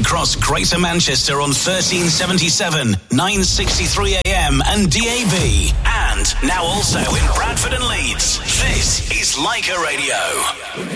across Greater Manchester on 1377, 963 AM and DAB. And now also in Bradford and Leeds. This is Leica Radio.